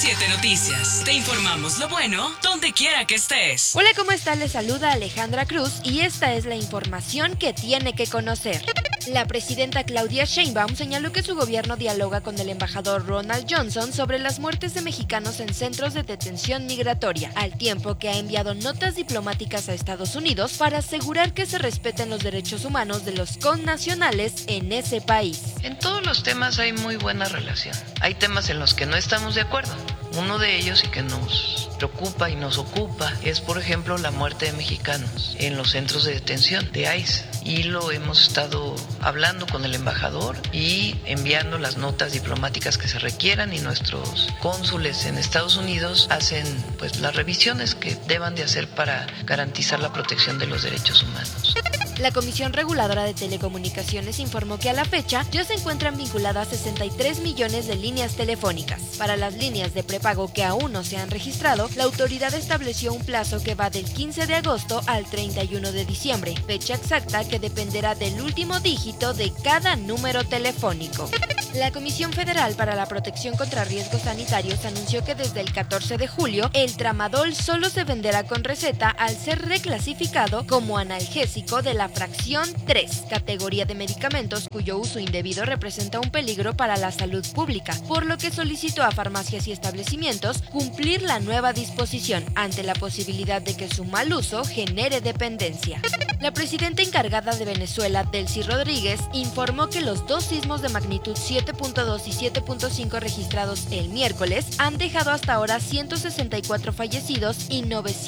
7 Noticias. Te informamos lo bueno donde quiera que estés. Hola, ¿cómo está? Les saluda Alejandra Cruz y esta es la información que tiene que conocer. La presidenta Claudia Sheinbaum señaló que su gobierno dialoga con el embajador Ronald Johnson sobre las muertes de mexicanos en centros de detención migratoria, al tiempo que ha enviado notas diplomáticas a Estados Unidos para asegurar que se respeten los derechos humanos de los connacionales en ese país. En todos los temas hay muy buena relación. Hay temas en los que no estamos de acuerdo. Uno de ellos, y que nos preocupa y nos ocupa, es por ejemplo la muerte de mexicanos en los centros de detención de ICE. Y lo hemos estado hablando con el embajador y enviando las notas diplomáticas que se requieran, y nuestros cónsules en Estados Unidos hacen las revisiones que deban de hacer para garantizar la protección de los derechos humanos. La Comisión Reguladora de Telecomunicaciones informó que a la fecha ya se encuentran vinculadas 63 millones de líneas telefónicas. Para las líneas de prepago que aún no se han registrado, la autoridad estableció un plazo que va del 15 de agosto al 31 de diciembre, fecha exacta que dependerá del último dígito de cada número telefónico. La Comisión Federal para la Protección contra Riesgos Sanitarios anunció que desde el 14 de julio el tramadol solo se venderá con receta al ser reclasificado como analgésico de la fracción 3, categoría de medicamentos cuyo uso indebido representa un peligro para la salud pública, por lo que solicitó a farmacias y establecimientos cumplir la nueva disposición ante la posibilidad de que su mal uso genere dependencia. La presidenta encargada de Venezuela, Delcy Rodríguez, informó que los dos sismos de magnitud 7.2 y 7.5 registrados el miércoles han dejado hasta ahora 164 fallecidos y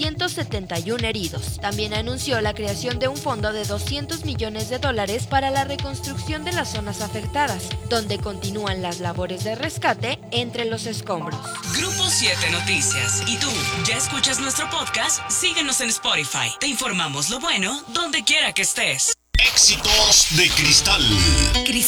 971 heridos. También anunció la creación de un fondo de $200 millones para la reconstrucción de las zonas afectadas, donde continúan las labores de rescate entre los escombros. Grupo 7 Noticias. ¿Y tú ya escuchas nuestro podcast? Síguenos en Spotify. Te informamos lo bueno donde quiera que estés. Éxitos de Cristal.